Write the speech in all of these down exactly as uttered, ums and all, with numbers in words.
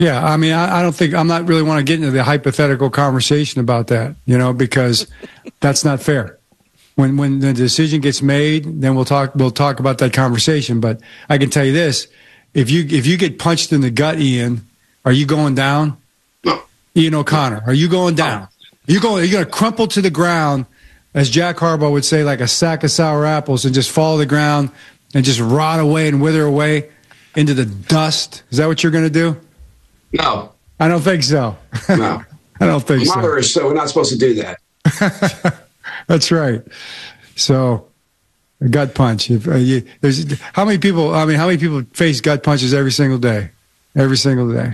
Yeah, I mean, I, I don't think I'm not really want to get into the hypothetical conversation about that, you know, because that's not fair. When when the decision gets made, then we'll talk we'll talk about that conversation. But I can tell you this: if you if you get punched in the gut, Ian, are you going down? No. Ian O'Connor, are you going down? Are you going? Are you going to crumple to the ground, as Jack Harbaugh would say, like a sack of sour apples, and just fall to the ground and just rot away and wither away into the dust? Is that what you're going to do? No. I don't think so. No. I don't think so. Irish, so we're not supposed to do that. That's right. So, a gut punch. If, uh, you, there's how many people? I mean, how many people face gut punches every single day? Every single day.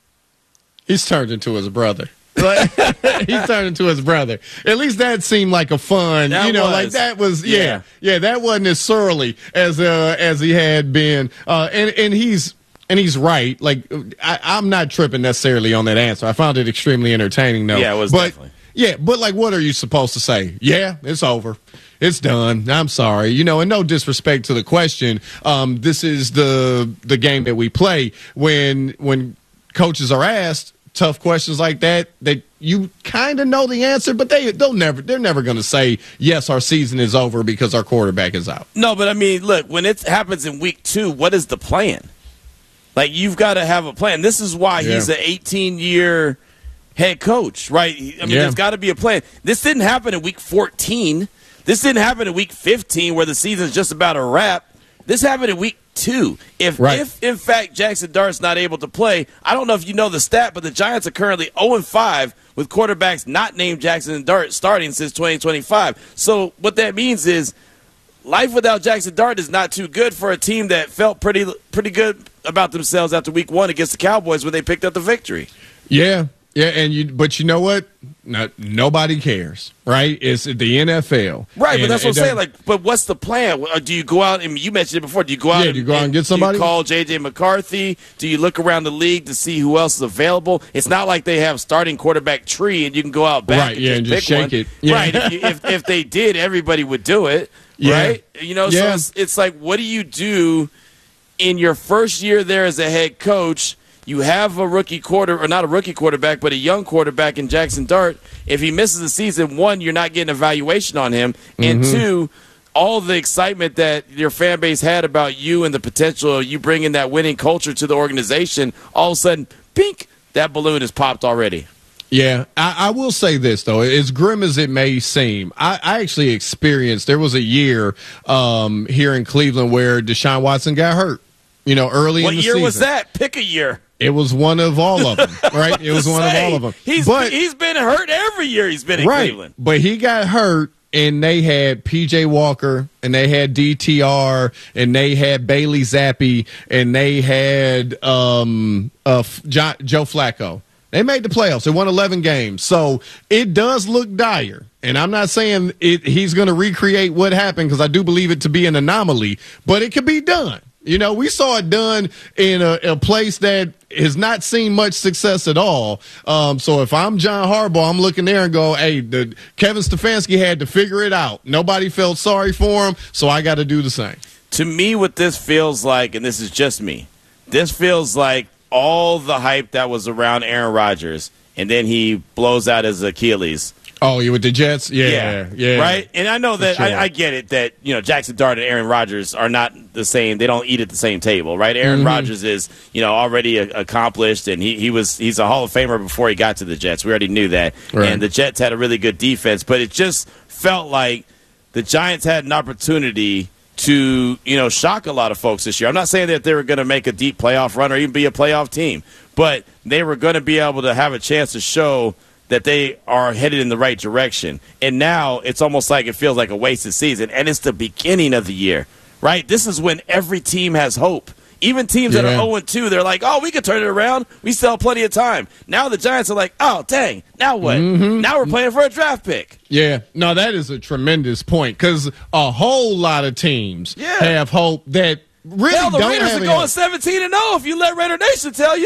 He's turned into his brother. Like, he's turned into his brother. At least that seemed like a fun, that you know, was. like that was, yeah, yeah, yeah, that wasn't as surly as uh, as he had been, uh, and and he's. And he's right. Like, I, I'm not tripping necessarily on that answer. I found it extremely entertaining, though. Yeah, it was but, definitely. Yeah, but, like, what are you supposed to say? Yeah, it's over. It's done. I'm sorry. You know, and no disrespect to the question. Um, this is the the game that we play. When when coaches are asked tough questions like that, that you kind of know the answer, but they they'll never they're never going to say yes, our season is over because our quarterback is out. No, but I mean, look, when it happens in week two, what is the plan? Like, you've got to have a plan. This is why yeah. he's an eighteen-year head coach, right? I mean, yeah. there's got to be a plan. This didn't happen in week fourteen. This didn't happen in week fifteen where the season's just about a wrap. This happened in week two. If, right. if in fact, Jackson Dart's not able to play, I don't know if you know the stat, but the Giants are currently oh and five with quarterbacks not named Jackson Dart starting since twenty twenty-five. So what that means is life without Jackson Dart is not too good for a team that felt pretty pretty good about themselves after week one against the Cowboys when they picked up the victory. Yeah, yeah, and you, but you know what? Not, nobody cares, right? It's the N F L, right? And, but that's what I'm saying. Like, but what's the plan? Do you go out? I mean, you mentioned it before. Do you go out? Yeah, and, do you go out and get somebody? Do you call J J McCarthy? Do you look around the league to see who else is available? It's not like they have starting quarterback tree and you can go out back right? and Yeah, just and just pick shake one. it. Yeah. Right? If, you, if if they did, everybody would do it. Yeah. Right? You know, Yeah. so it's, it's like, what do you do in your first year there as a head coach? You have a rookie quarter, or not a rookie quarterback, but a young quarterback in Jackson Dart. If he misses the season, one, you're not getting evaluation on him, and Mm-hmm. two, all the excitement that your fan base had about you and the potential of you bringing that winning culture to the organization, all of a sudden, pink, that balloon has popped already. Yeah, I, I will say this, though. As grim as it may seem, I, I actually experienced, there was a year um, here in Cleveland where Deshaun Watson got hurt, you know, early What in the year season. was that? Pick a year. It was one of all of them, right? It was one of all of them. He's, but, he's been hurt every year he's been in right, Cleveland. But he got hurt, and they had P J Walker, and they had D T R, and they had Bailey Zappi, and they had um, uh, John, Joe Flacco. They made the playoffs. They won eleven games. So it does look dire. And I'm not saying it, he's going to recreate what happened because I do believe it to be an anomaly, but it could be done. You know, we saw it done in a, a place that has not seen much success at all. Um, so if I'm John Harbaugh, I'm looking there and go, hey, the, Kevin Stefanski had to figure it out. Nobody felt sorry for him, so I got to do the same. To me, what this feels like, and this is just me, this feels like all the hype that was around Aaron Rodgers, and then he blows out his Achilles. Oh, you with the Jets? Yeah, yeah. yeah. Right? And I know that, sure. I, I get it, that, you know, Jackson Dart and Aaron Rodgers are not the same. They don't eat at the same table, right? Aaron Mm-hmm. Rodgers is, you know, already a, accomplished, and he, he was he's a Hall of Famer before he got to the Jets. We already knew that. Right. And the Jets had a really good defense, but it just felt like the Giants had an opportunity to, you know, shock a lot of folks this year. I'm not saying that they were going to make a deep playoff run or even be a playoff team, but they were going to be able to have a chance to show that they are headed in the right direction. And now it's almost like it feels like a wasted season, and it's the beginning of the year, right? This is when every team has hope. Even teams yeah. that are oh and two, they're like, oh, we could turn it around. We still have plenty of time. Now the Giants are like, oh, dang, now what? Mm-hmm. Now we're playing for a draft pick. Yeah, no, that is a tremendous point because a whole lot of teams Yeah. have hope that really Hell, the don't Raiders have are any going hope. seventeen and oh if you let Raider Nation tell you.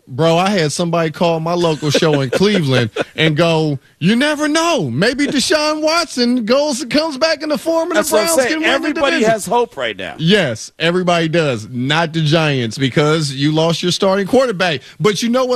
Bro, I had somebody call my local show in Cleveland and go, you never know. Maybe Deshaun Watson goes comes back in the form of That's the what I'm Browns saying. can win the Everybody division. has hope right now. Yes, everybody does. Not the Giants because you lost your starting quarterback. But you know what?